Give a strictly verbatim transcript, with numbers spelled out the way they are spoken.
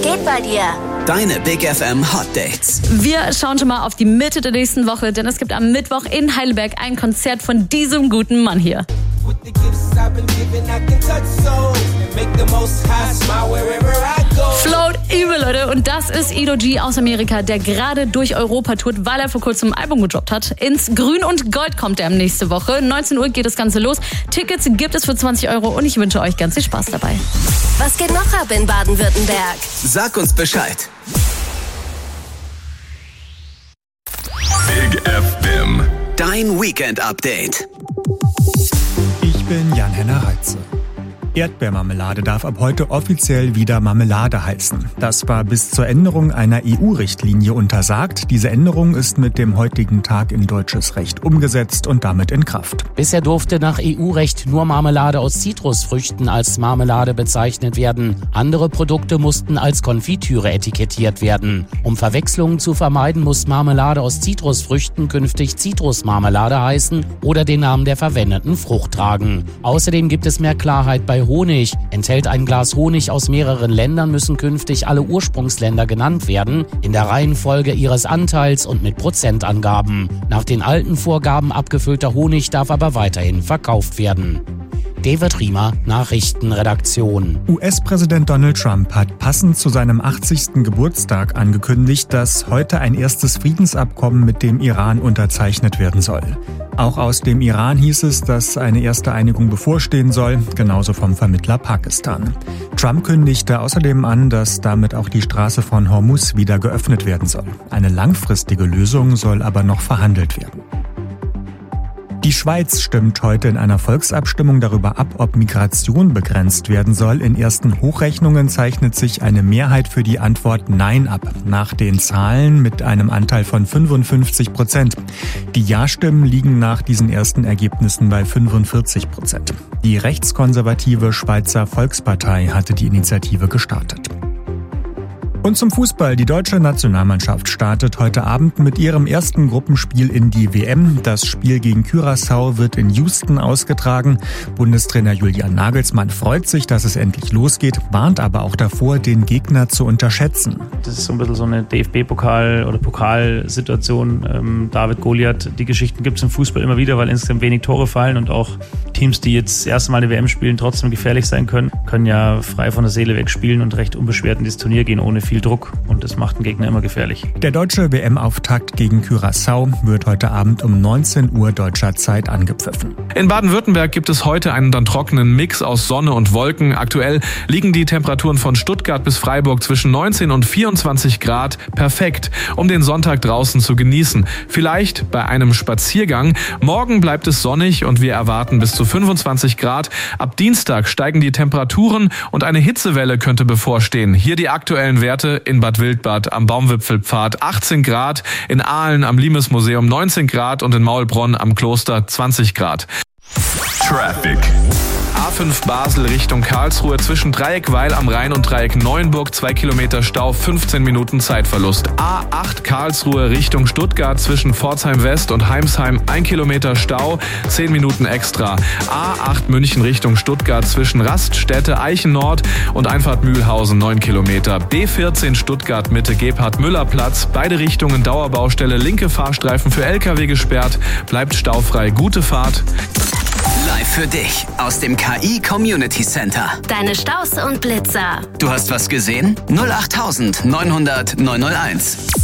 geht bei dir? Deine Big F M Hot Dates. Wir schauen schon mal auf die Mitte der nächsten Woche, denn es gibt am Mittwoch in Heidelberg ein Konzert von diesem guten Mann hier. Float übel, Leute. Und das ist Edo G aus Amerika, der gerade durch Europa tourt, weil er vor kurzem ein Album gedroppt hat. Ins Grün und Gold kommt er nächste Woche. neunzehn Uhr geht das Ganze los. Tickets gibt es für zwanzig Euro und ich wünsche euch ganz viel Spaß dabei. Was geht noch ab in Baden-Württemberg? Sag uns Bescheid. Big F M. Dein Weekend-Update. Ich bin Jan-Henner Heitze. Erdbeermarmelade darf ab heute offiziell wieder Marmelade heißen. Das war bis zur Änderung einer E U-Richtlinie untersagt. Diese Änderung ist mit dem heutigen Tag in deutsches Recht umgesetzt und damit in Kraft. Bisher durfte nach E U-Recht nur Marmelade aus Zitrusfrüchten als Marmelade bezeichnet werden. Andere Produkte mussten als Konfitüre etikettiert werden. Um Verwechslungen zu vermeiden, muss Marmelade aus Zitrusfrüchten künftig Zitrusmarmelade heißen oder den Namen der verwendeten Frucht tragen. Außerdem gibt es mehr Klarheit bei Honig. Enthält ein Glas Honig aus mehreren Ländern, müssen künftig alle Ursprungsländer genannt werden, in der Reihenfolge ihres Anteils und mit Prozentangaben. Nach den alten Vorgaben abgefüllter Honig darf aber weiterhin verkauft werden. David Riemer, Nachrichtenredaktion. U S-Präsident Donald Trump hat passend zu seinem achtzigsten Geburtstag angekündigt, dass heute ein erstes Friedensabkommen mit dem Iran unterzeichnet werden soll. Auch aus dem Iran hieß es, dass eine erste Einigung bevorstehen soll, genauso vom Vermittler Pakistan. Trump kündigte außerdem an, dass damit auch die Straße von Hormuz wieder geöffnet werden soll. Eine langfristige Lösung soll aber noch verhandelt werden. Die Schweiz stimmt heute in einer Volksabstimmung darüber ab, ob Migration begrenzt werden soll. In ersten Hochrechnungen zeichnet sich eine Mehrheit für die Antwort Nein ab. Nach den Zahlen mit einem Anteil von fünfundfünfzig Prozent. Die Ja-Stimmen liegen nach diesen ersten Ergebnissen bei fünfundvierzig Prozent. Die rechtskonservative Schweizer Volkspartei hatte die Initiative gestartet. Und zum Fußball. Die deutsche Nationalmannschaft startet heute Abend mit ihrem ersten Gruppenspiel in die W M. Das Spiel gegen Curaçao wird in Houston ausgetragen. Bundestrainer Julian Nagelsmann freut sich, dass es endlich losgeht, warnt aber auch davor, den Gegner zu unterschätzen. Das ist so ein bisschen so eine D F B-Pokal- oder Pokalsituation. Ähm, David Goliath, die Geschichten gibt es im Fußball immer wieder, weil insgesamt wenig Tore fallen und auch Teams, die jetzt das erste Mal eine W M spielen, trotzdem gefährlich sein können, können ja frei von der Seele weg spielen und recht unbeschwert in dieses Turnier gehen, ohne viel Druck, und das macht den Gegner immer gefährlich. Der deutsche W M-Auftakt gegen Curaçao wird heute Abend um neunzehn Uhr deutscher Zeit angepfiffen. In Baden-Württemberg gibt es heute einen dann trockenen Mix aus Sonne und Wolken. Aktuell liegen die Temperaturen von Stuttgart bis Freiburg zwischen neunzehn und vierundzwanzig Grad. Perfekt, um den Sonntag draußen zu genießen. Vielleicht bei einem Spaziergang. Morgen bleibt es sonnig und wir erwarten bis zu fünfundzwanzig Grad. Ab Dienstag steigen die Temperaturen und eine Hitzewelle könnte bevorstehen. Hier die aktuellen Werte in Bad Wildbad am Baumwipfelpfad achtzehn Grad, in Aalen am Limes-Museum neunzehn Grad und in Maulbronn am Kloster zwanzig Grad. Traffic. A fünf Basel Richtung Karlsruhe zwischen Dreieck Weil am Rhein und Dreieck Neuenburg zwei Kilometer Stau, fünfzehn Minuten Zeitverlust. A acht Karlsruhe Richtung Stuttgart zwischen Pforzheim West und Heimsheim ein Kilometer Stau, zehn Minuten extra. A acht München Richtung Stuttgart zwischen Raststätte, Eichen Nord und Einfahrt Mühlhausen neun Kilometer. B vierzehn Stuttgart Mitte Gebhard-Müller-Platz, beide Richtungen Dauerbaustelle, linke Fahrstreifen für L K W gesperrt, bleibt staufrei. Gute Fahrt. Live für dich aus dem K I Community Center. Deine Staus und Blitzer. Du hast was gesehen? null acht neun null null neun null eins.